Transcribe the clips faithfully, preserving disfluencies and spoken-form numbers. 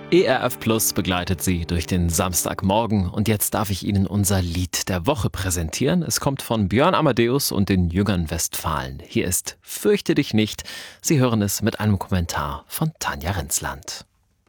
E R F Plus begleitet Sie durch den Samstagmorgen und jetzt darf ich Ihnen unser Lied der Woche präsentieren. Es kommt von Björn Amadeus und den Jüngern Westfalen. Hier ist Fürchte dich nicht. Sie hören es mit einem Kommentar von Tanja Renzland.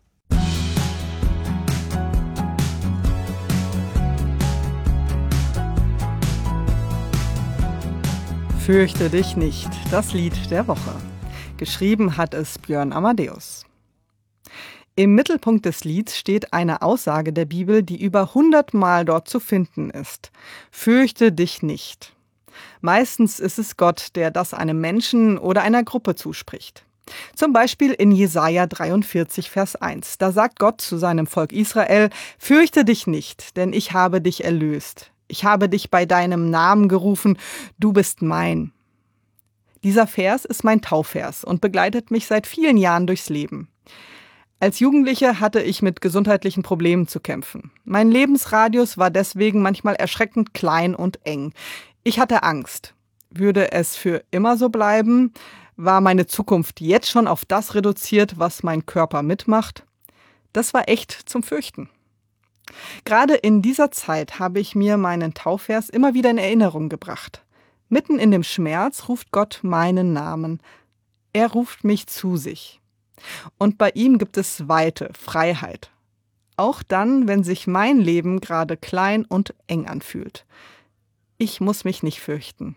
Fürchte dich nicht, das Lied der Woche. Geschrieben hat es Björn Amadeus. Im Mittelpunkt des Lieds steht eine Aussage der Bibel, die über hundert Mal dort zu finden ist. Fürchte dich nicht. Meistens ist es Gott, der das einem Menschen oder einer Gruppe zuspricht. Zum Beispiel in Jesaja dreiundvierzig, Vers eins. Da sagt Gott zu seinem Volk Israel: Fürchte dich nicht, denn ich habe dich erlöst. Ich habe dich bei deinem Namen gerufen, du bist mein. Dieser Vers ist mein Taufvers und begleitet mich seit vielen Jahren durchs Leben. Als Jugendliche hatte ich mit gesundheitlichen Problemen zu kämpfen. Mein Lebensradius war deswegen manchmal erschreckend klein und eng. Ich hatte Angst. Würde es für immer so bleiben? War meine Zukunft jetzt schon auf das reduziert, was mein Körper mitmacht? Das war echt zum Fürchten. Gerade in dieser Zeit habe ich mir meinen Taufvers immer wieder in Erinnerung gebracht. Mitten in dem Schmerz ruft Gott meinen Namen. Er ruft mich zu sich. Und bei ihm gibt es Weite, Freiheit. Auch dann, wenn sich mein Leben gerade klein und eng anfühlt. Ich muss mich nicht fürchten.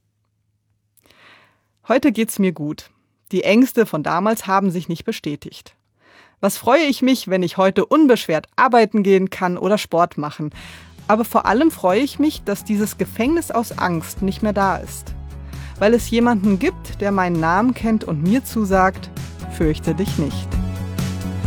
Heute geht's mir gut. Die Ängste von damals haben sich nicht bestätigt. Was freue ich mich, wenn ich heute unbeschwert arbeiten gehen kann oder Sport machen. Aber vor allem freue ich mich, dass dieses Gefängnis aus Angst nicht mehr da ist. Weil es jemanden gibt, der meinen Namen kennt und mir zusagt: Fürchte dich nicht.